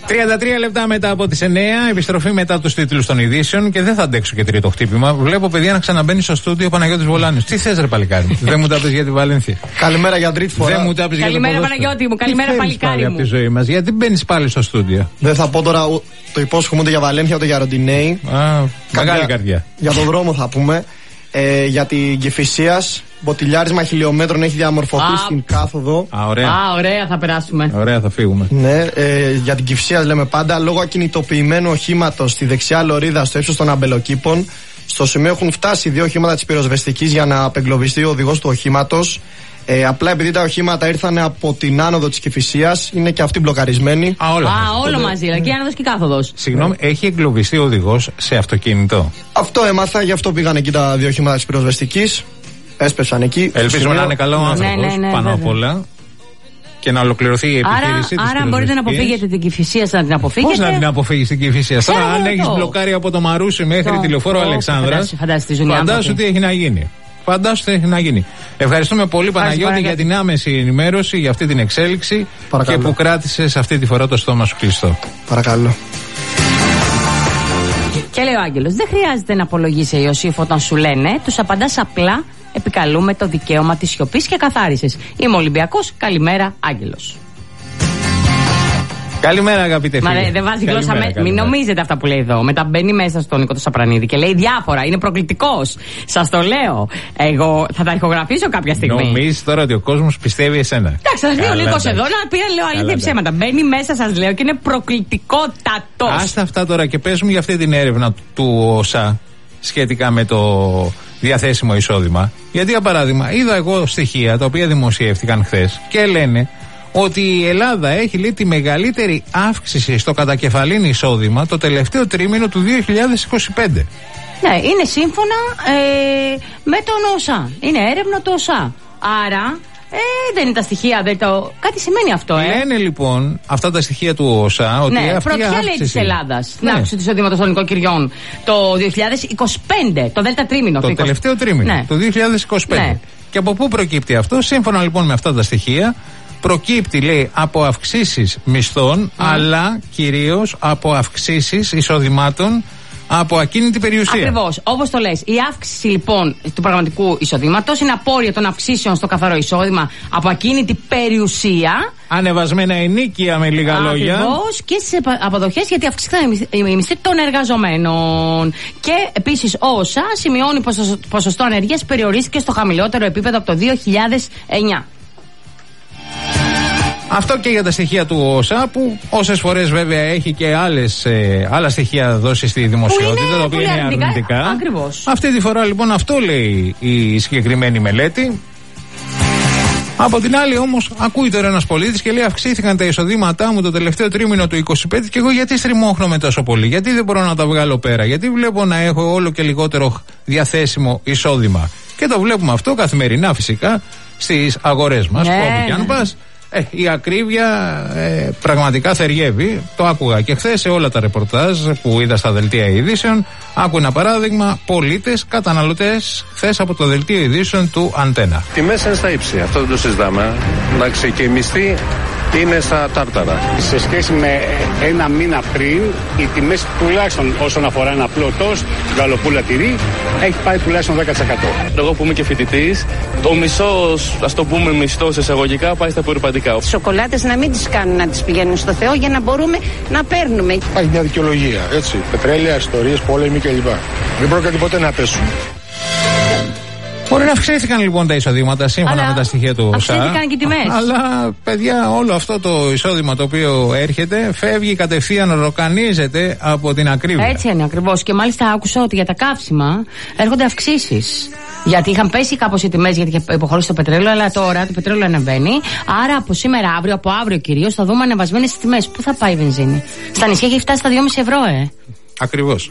33 λεπτά μετά από τις 9, επιστροφή μετά τους τίτλους των ειδήσεων και δεν θα αντέξω και τρίτο χτύπημα. Βλέπω παιδιά να ξαναμπαίνει στο στούντιο ο Παναγιώτης Βολάνιος. Τι θες ρε παλικάρι? Δεν μου τα πεις για τη Βαλένθια. Καλημέρα για τρίτη φορά. Δεν μου τα πεις για το ποδόσφαιρο. Καλημέρα Παναγιώτη μου, καλημέρα παλικάρι μου. Από τη ζωή μας. Γιατί μπαίνεις πάλι στο στούντιο? Δεν θα πω τώρα το υπόσχομαι ούτε για Βαλένθια ούτε για Ροντινέη. Μεγάλη καρδιά. Για τον δρόμο θα πούμε. Για την Κηφισίας, μποτιλιάρισμα χιλιόμετρων έχει διαμορφωθεί στην κάθοδο. Ωραία θα περάσουμε. Ωραία θα φύγουμε. Ναι, για την Κηφισίας λέμε πάντα, λόγω ακινητοποιημένου οχήματος στη δεξιά λωρίδα στο ύψος των αμπελοκήπων. Στο σημείο έχουν φτάσει 2 οχήματα της πυροσβεστικής για να απεγκλωβιστεί ο οδηγός του οχήματος. Απλά επειδή τα οχήματα ήρθαν από την άνοδο της Κηφισίας, είναι και αυτοί μπλοκαρισμένοι. Όλο μαζί, και άνοδος και κάθοδος. Συγγνώμη, έχει εγκλωβιστεί ο οδηγός σε αυτοκίνητο? Αυτό έμαθα, γι' αυτό πήγαν εκεί τα 2 οχήματα της πυροσβεστικής. Έσπευσαν εκεί. Ελπίζουμε να είναι καλό ο άνθρωπος πάνω απ' όλα. Και να ολοκληρωθεί η επιχείρησή της. Άρα μπορείτε να αποφύγετε την Κηφισίας, να την αποφύγετε. Πώς να την αποφύγεις την Κηφισίας? Τώρα, αν έχεις μπλοκάρει από το Μαρούσι μέχρι τη Λεωφόρο Αλεξάνδρας, φαντάσου τι έχει να γίνει. Φαντάσου τι έχει να γίνει. Ευχαριστούμε πολύ Παναγιώτη για την άμεση ενημέρωση, για αυτή την εξέλιξη. Παρακαλώ. Και που κράτησες αυτή τη φορά το στόμα σου κλειστό. Παρακαλώ. Και λέει ο Άγγελος, δεν χρειάζεται να απολογείσαι Ιωσήφ όταν σου λένε, τους απαντάς απλά, επικαλούμε το δικαίωμα της σιωπής και καθάρισες. Είμαι Ολυμπιακός, καλημέρα Άγγελος. Καλημέρα αγαπητέ φίλε. Μα δεν βάζει γλώσσα. Μην νομίζετε αυτά που λέει εδώ. Μετά μπαίνει μέσα στον Νίκο το Σαπρανίδη και λέει διάφορα. Είναι προκλητικός. Σας το λέω. Εγώ θα τα ηχογραφήσω κάποια στιγμή. Νομίζεις τώρα ότι ο κόσμος πιστεύει εσένα? Εντάξει, σας λέει ο Νίκος εδώ να πει λέω αλήθεια ψέματα. Μπαίνει μέσα, σας λέω, και είναι προκλητικότατος. Άστα αυτά τώρα και πες μου για αυτή την έρευνα του ΟΣΑ σχετικά με το διαθέσιμο εισόδημα. Γιατί για παράδειγμα είδα εγώ στοιχεία τα οποία δημοσιεύτηκαν χθες και λένε ότι η Ελλάδα έχει λέει τη μεγαλύτερη αύξηση στο κατακεφαλήν εισόδημα το τελευταίο τρίμηνο του 2025. Ναι, είναι σύμφωνα με τον ΟΣΑ. Είναι έρευνα του ΟΣΑ. Άρα δεν είναι τα στοιχεία, κάτι σημαίνει αυτό. Λένε λοιπόν αυτά τα στοιχεία του ΟΣΑ ότι αυτή η αύξηση της Ελλάδας, την αύξηση του εισοδήματος των νοικοκυριών το 2025, το δέλτα τρίμηνο. Το τελευταίο τρίμηνο, το 2025. Ναι. Και από πού προκύπτει αυτό? Σύμφωνα λοιπόν με αυτά τα στοιχεία, προκύπτει λέει από αυξήσεις μισθών, αλλά κυρίως από αυξήσεις εισοδημάτων από ακίνητη περιουσία. Ακριβώς, όπως το λες. Η αύξηση λοιπόν του πραγματικού εισοδήματος είναι απόρρια των αυξήσεων στο καθαρό εισόδημα από ακίνητη περιουσία. Ανεβασμένα ενίκεια με λίγα λόγια. Ακριβώς, και στις αποδοχές, γιατί αυξήθηκαν οι μισθοί των εργαζομένων. Και επίσης ο ΩΣΑ σημειώνει ποσοστό ανεργίας περιορίστηκε στο χαμηλότερο επίπεδο από το 2009. Αυτό και για τα στοιχεία του ΟΣΑ, που όσες φορές βέβαια έχει και άλλα στοιχεία δώσει στη δημοσιότητα, τα οποία είναι αρνητικά. Ακριβώς. Αυτή τη φορά λοιπόν αυτό λέει η συγκεκριμένη μελέτη. Από την άλλη όμως ακούει τώρα ένας πολίτης και λέει αυξήθηκαν τα εισοδήματά μου το τελευταίο τρίμηνο του 25 και εγώ γιατί στριμώχνομαι τόσο πολύ, γιατί δεν μπορώ να τα βγάλω πέρα, γιατί βλέπω να έχω όλο και λιγότερο διαθέσιμο εισόδημα. Και το βλέπουμε αυτό καθημερινά φυσικά στις αγορές μας, όπου και αν πας. Η ακρίβεια πραγματικά θεριεύει. Το άκουγα και χθες σε όλα τα ρεπορτάζ που είδα στα δελτία ειδήσεων. Άκου ένα παράδειγμα: πολίτες, καταναλωτές, χθες από το δελτίο ειδήσεων του Αντένα. Τιμές είναι στα ύψη, αυτό δεν το συζητάμε. Εντάξει, και οι μισθοί είναι στα τάρταρα. Σε σχέση με ένα μήνα πριν, οι τιμές τουλάχιστον όσον αφορά ένα απλό τόστ, γαλοπούλα τυρί, έχει πάει τουλάχιστον 10%. Εγώ που είμαι και φοιτητής, το μισός, ας το πούμε μισθός εισαγωγικά, πάει στα απορριπαντικά. Τις σοκολάτες να μην τις κάνουν να τις πηγαίνουν στο Θεό για να μπορούμε να παίρνουμε. Υπάρχει μια δικαιολογία, έτσι. Πετρέλαια, ιστορίες, πόλεμοι κλπ. Δεν πρόκειται ποτέ να πέσουν. Μπορεί να αυξήθηκαν λοιπόν τα εισοδήματα σύμφωνα με τα στοιχεία του ΩΣΑ. Αυξήθηκαν και οι τιμές. Αλλά παιδιά, όλο αυτό το εισόδημα το οποίο έρχεται φεύγει κατευθείαν, ροκανίζεται από την ακρίβεια. Έτσι είναι ακριβώς. Και μάλιστα άκουσα ότι για τα καύσιμα έρχονται αυξήσεις. Γιατί είχαν πέσει κάπως οι τιμές, γιατί είχε υποχωρήσει το πετρέλαιο, αλλά τώρα το πετρέλαιο ανεβαίνει. Άρα από σήμερα, αύριο, από αύριο κυρίως, θα δούμε ανεβασμένες τιμές. Πού θα πάει η βενζίνη? Στα νησιά έχει φτάσει στα 2,5 ευρώ, Ακριβώς.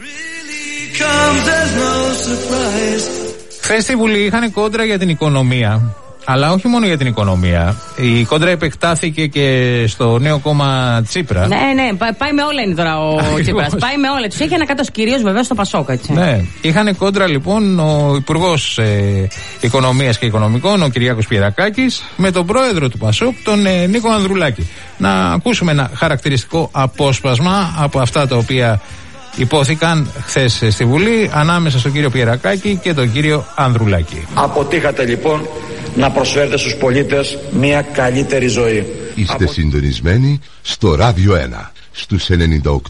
Χθες στη Βουλή είχαν κόντρα για την οικονομία. Αλλά όχι μόνο για την οικονομία. Η κόντρα επεκτάθηκε και στο νέο κόμμα Τσίπρα. Ναι, πάει με όλα είναι τώρα ο Τσίπρας. Πάει με όλα. Τους έχει ανακάτω κυρίως βεβαίως στο Πασόκ, έτσι. Ναι. Είχαν κόντρα λοιπόν ο Υπουργός Οικονομίας και Οικονομικών, ο Κυριάκος Πιερακάκης, με τον πρόεδρο του Πασόκ, τον Νίκο Ανδρουλάκη. Να ακούσουμε ένα χαρακτηριστικό απόσπασμα από αυτά τα οποία υπόθηκαν χθες στη Βουλή ανάμεσα στον κύριο Πιερακάκη και τον κύριο Ανδρουλάκη. Αποτύχατε λοιπόν να προσφέρετε στους πολίτες μια καλύτερη ζωή. Είστε συντονισμένοι στο Ράδιο 1 στους 98,1.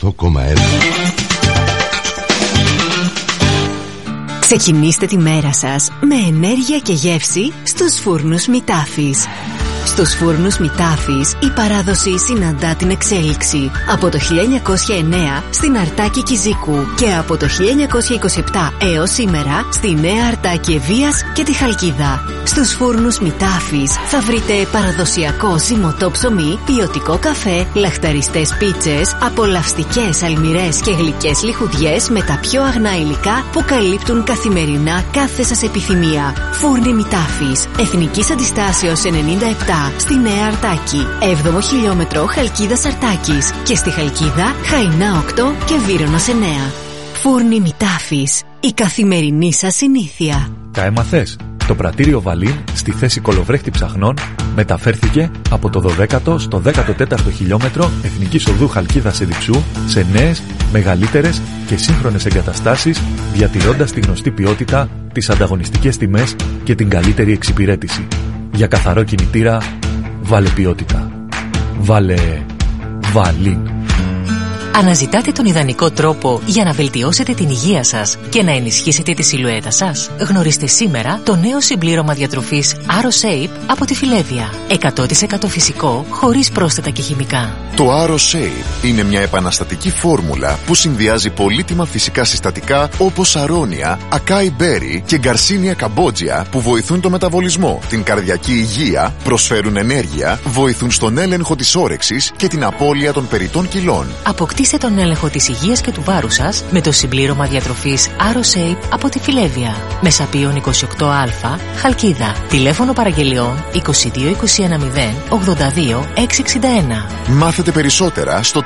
Ξεκινήστε τη μέρα σας με ενέργεια και γεύση στους φούρνους Μητάφης. Στους φούρνους Μητάφης η παράδοση συναντά την εξέλιξη. Από το 1909 στην Αρτάκη Κιζίκου και από το 1927 έως σήμερα στη Νέα Αρτάκη Ευβοίας και τη Χαλκίδα. Στους φούρνους Μητάφης θα βρείτε παραδοσιακό ζυμωτό ψωμί, ποιοτικό καφέ, λαχταριστές πίτσες, απολαυστικές αλμυρές και γλυκές λιχουδιές με τα πιο αγνά υλικά που καλύπτουν καθημερινά κάθε σας επιθυμία. Φούρνοι Μητάφης, Εθνικής Αντιστάσεως 97 στη Νέα Αρτάκη, 7ο χιλιόμετρο Χαλκίδας Αρτάκης και στη Χαλκίδα Χαϊνά 8 και Βύρονος 9. Φούρνοι Μητάφης, η καθημερινή σας συνήθεια. Τα έμαθες? Το πρατήριο Βαλίν στη θέση κολοβρέχτη ψαχνών μεταφέρθηκε από το 12ο στο 14ο χιλιόμετρο Εθνικής Οδού Χαλκίδας Εδιψού σε νέες, μεγαλύτερες και σύγχρονες εγκαταστάσεις, διατηρώντας τη γνωστή ποιότητα, τις ανταγωνιστικές τιμές και την καλύτερη εξυπηρέτηση. Για καθαρό κινητήρα, βάλε ποιότητα. Βάλε Βαλίν. Αναζητάτε τον ιδανικό τρόπο για να βελτιώσετε την υγεία σας και να ενισχύσετε τη σιλουέτα σας? Γνωρίστε σήμερα το νέο συμπλήρωμα διατροφής AroShape από τη Φιλέβια. 100% φυσικό, χωρίς πρόσθετα και χημικά. Το AroShape είναι μια επαναστατική φόρμουλα που συνδυάζει πολύτιμα φυσικά συστατικά όπως αρώνια, ακάι μπέρι και γκαρσίνια καμπότζια που βοηθούν το μεταβολισμό, την καρδιακή υγεία, προσφέρουν ενέργεια, βοηθούν στον έλεγχο της όρεξης και την απώλεια των περιττών κιλών. Αποκτήστε τον έλεγχο της υγείας και του βάρους σας με το συμπλήρωμα διατροφής AroShape από τη Φιλέβια. Μεσαπίων 28α, Χαλκίδα. Τηλέφωνο παραγγελιών 22 210 82 661. Μάθετε περισσότερα στο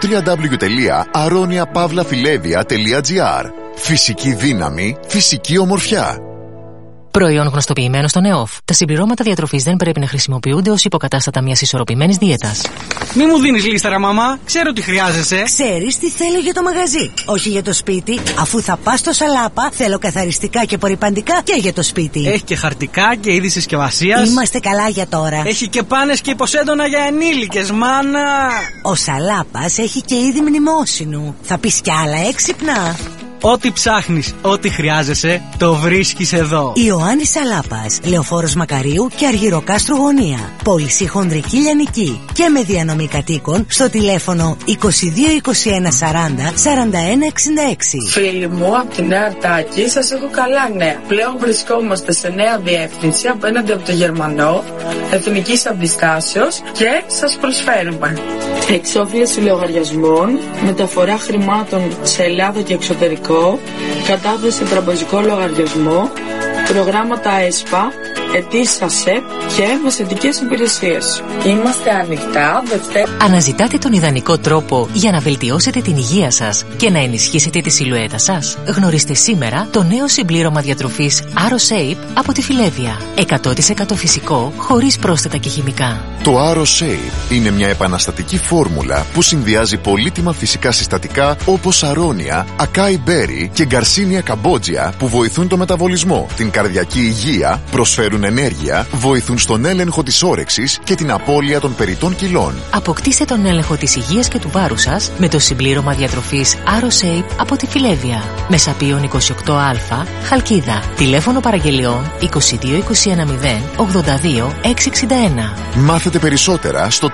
www.aroniapavlafilevia.gr. Φυσική δύναμη, φυσική ομορφιά. Προϊόν γνωστοποιημένο στο ΝΕΟΦ. Τα συμπληρώματα διατροφής δεν πρέπει να χρησιμοποιούνται ως υποκατάστατα μιας ισορροπημένης δίαιτας. Μη μου δίνεις λίστερα, μαμά. Ξέρω τι χρειάζεσαι. Ξέρεις τι θέλω για το μαγαζί. Όχι για το σπίτι. Αφού θα πας στο Σαλάπα, θέλω καθαριστικά και απορρυπαντικά και για το σπίτι. Έχει και χαρτικά και είδη συσκευασίας. Είμαστε καλά για τώρα. Έχει και πάνες και υποσέντονα για ενήλικες, μάνα. Ο Σαλάπας έχει και είδη μνημόσυνου. Θα πεις κι άλλα έξυπνα. Ό,τι ψάχνεις, ό,τι χρειάζεσαι, το βρίσκεις εδώ. Ιωάννης Σαλάπας, Λεωφόρος Μακαρίου και Αργυροκάστρου Γωνία. Πώληση χονδρική λιανική και με διανομή κατοίκων στο τηλέφωνο 22 21 40 41 66. Φίλοι μου, από τη Νέα Αρτάκη σας έχω καλά νέα. Πλέον βρισκόμαστε σε νέα διεύθυνση απέναντι από το Γερμανό, Εθνικής Αντιστάσεως και σας προσφέρουμε εξόφληση λογαριασμών, μεταφορά χρημάτων σε Ελλάδα και εξωτερικό, κατάθεση τραπεζικό λογαριασμό, προγράμματα ΕΣΠΑ, αιτήσεις ΑΣΕΠ και μεσαιτικές υπηρεσίες. Είμαστε ανοιχτά Δευτέρα. Αναζητάτε τον ιδανικό τρόπο για να βελτιώσετε την υγεία σας και να ενισχύσετε τη σιλουέτα σας? Γνωρίστε σήμερα το νέο συμπλήρωμα διατροφής AroShape από τη Φιλέβια. 100% φυσικό, χωρίς πρόσθετα και χημικά. Το AroShape είναι μια επαναστατική φόρμουλα που συνδυάζει πολύτιμα φυσικά συστατικά όπως αρώνια, ακάι μπέρι και γκαρσίνια καμπότζια που βοηθούν το μεταβολισμό, την καρδιακή υγεία, προσφέρουν ενέργεια, βοηθούν στον έλεγχο της όρεξης και την απώλεια των περιττών κιλών. Αποκτήστε τον έλεγχο της υγείας και του βάρους σας με το συμπλήρωμα διατροφής AroShape από τη Φιλέβια. Μεσαπίων 28α, Χαλκίδα. Τηλέφωνο παραγγελιών 22 21 82 661. Μάθετε περισσότερα στο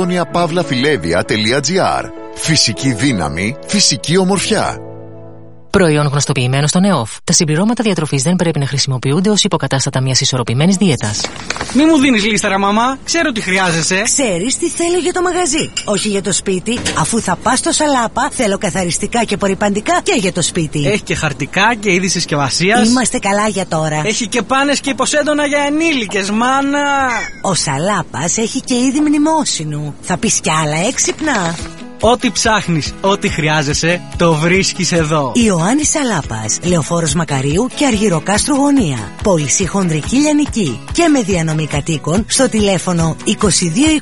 www.aroniapavlafilevia.gr. Φυσική δύναμη, φυσική ομορφιά. Προϊόν γνωστοποιημένο στον ΕΟΦ. Τα συμπληρώματα διατροφής δεν πρέπει να χρησιμοποιούνται ως υποκατάστατα μιας ισορροπημένης δίαιτας. Μη μου δίνεις λίστερα, μαμά. Ξέρω τι χρειάζεσαι. Ξέρεις τι θέλω για το μαγαζί. Όχι για το σπίτι. Αφού θα πας στο Σαλάπα, θέλω καθαριστικά και απορρυπαντικά και για το σπίτι. Έχει και χαρτικά και είδη συσκευασίας. Είμαστε καλά για τώρα. Έχει και πάνες και υποσέντονα για ενήλικες, μάνα. Ο Σαλάπας έχει και είδη μνημόσυνου. Θα πεις κι άλλα έξυπνα. Ό,τι ψάχνεις, ό,τι χρειάζεσαι, το βρίσκεις εδώ. Ιωάννης Σαλάπας, Λεωφόρος Μακαρίου και Αργυροκάστρου Γωνία. Πώληση χονδρική λιανική και με διανομή κατοίκων στο τηλέφωνο 22 21 40 41 66.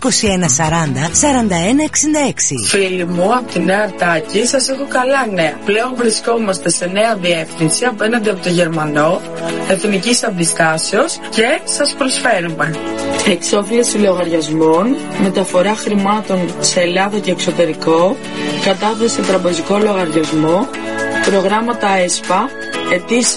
Φίλοι μου, από τη Νέα Αρτάκη σας έχω καλά νέα. Πλέον βρισκόμαστε σε νέα διεύθυνση απέναντι από το Γερμανό, εθνικής αντιστάσεως και σας προσφέρουμε εξόφληση λογαριασμών, μεταφορά χρημάτων σε Ελλάδα και εξωτερικό, κατάθεση σε τραπεζικό λογαριασμό, προγράμματα ΕΣΠΑ, ετήσια